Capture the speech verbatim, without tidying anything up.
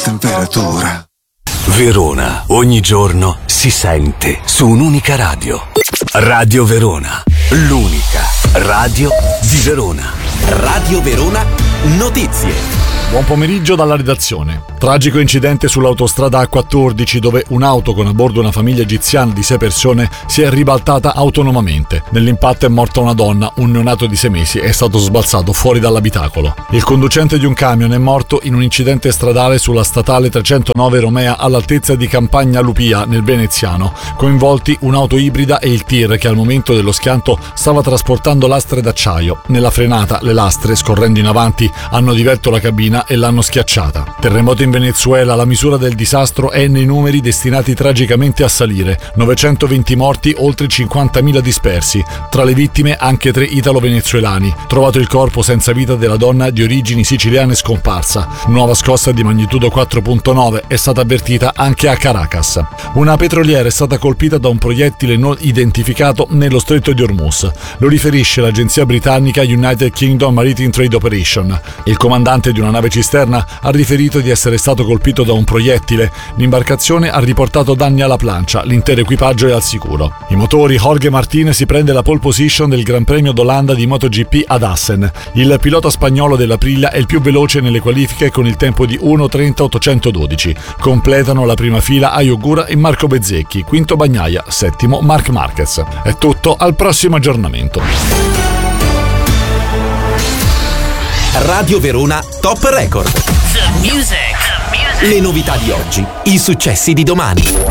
temperatura. Verona, ogni giorno si sente su un'unica radio. Radio Verona, l'unica radio di Verona. Radio Verona Notizie. Buon pomeriggio dalla redazione. Tragico incidente sull'autostrada A quattordici dove un'auto con a bordo una famiglia egiziana di sei persone si è ribaltata autonomamente. Nell'impatto è morta una donna, un neonato di sei mesi è stato sbalzato fuori dall'abitacolo. Il conducente di un camion è morto in un incidente stradale sulla statale trecentonove Romea all'altezza di Campagna Lupia nel Veneziano. Coinvolti un'auto ibrida e il tir che al momento dello schianto stava trasportando lastre d'acciaio. Nella frenata le lastre, scorrendo in avanti, hanno divelto la cabina e l'hanno schiacciata. Terremoto in Venezuela, la misura del disastro è nei numeri destinati tragicamente a salire. novecentoventi morti, oltre cinquantamila dispersi. Tra le vittime anche tre italo-venezuelani. Trovato il corpo senza vita della donna di origini siciliane scomparsa. Nuova scossa di magnitudo quattro virgola nove è stata avvertita anche a Caracas. Una petroliera è stata colpita da un proiettile non identificato nello stretto di Hormuz. Lo riferisce l'agenzia britannica United Kingdom Maritime Trade Operation. Il comandante di una nave cisterna ha riferito di essere stato colpito da un proiettile. L'imbarcazione ha riportato danni alla plancia, l'intero equipaggio è al sicuro. I motori Jorge Martinez si prende la pole position del Gran Premio d'Olanda di MotoGP ad Assen. Il pilota spagnolo dell'Aprilia è il più veloce nelle qualifiche con il tempo di uno trenta ottocentododici. Completano la prima fila Ayo Ogura e Marco Bezzecchi, quinto Bagnaia, settimo Marc Marquez. È tutto, al prossimo aggiornamento. Radio Verona Top Record. The music. The music. Le novità di oggi, i successi di domani.